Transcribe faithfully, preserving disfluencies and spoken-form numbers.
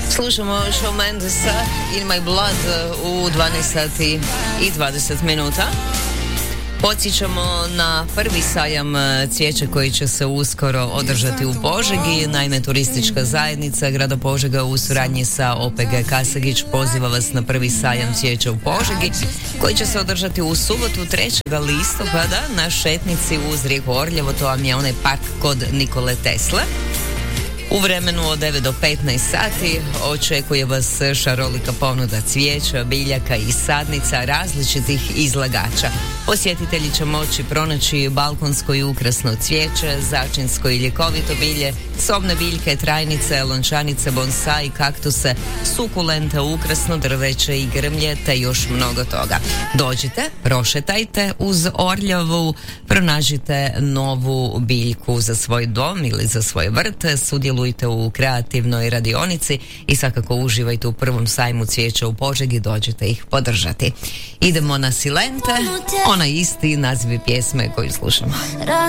Slušamo Shawn Mendesa In My Blood u dvanaest sati i dvadeset minuta. Podsjećamo na prvi sajam cvijeća koji će se uskoro održati u Požegi. Naime, turistička zajednica grada Požega u suradnji sa O P G Kasagić poziva vas na prvi sajam cvijeća u Požegi koji će se održati u subotu trećeg listopada na šetnici uz rijeku Orljevo. To vam je onaj park kod Nikole Tesle. U vremenu od devet do petnaest sati očekuje vas šarolika ponuda cvijeća, biljaka i sadnica različitih izlagača. Posjetitelji će moći pronaći balkonsko i ukrasno cvijeće, začinsko i ljekovito bilje, sobne biljke, trajnice, lončanice, bonsai, kaktuse, sukulente, ukrasno drveće i grmlje te još mnogo toga. Dođite, prošetajte uz Orljavu, pronađite novu biljku za svoj dom ili za svoj vrt, sudjelujte u kreativnoj radionici i svakako uživajte u prvom sajmu cvijeća u Požegi, dođite ih podržati. Idemo na Silente, ona isti naziv pjesme koju slušamo.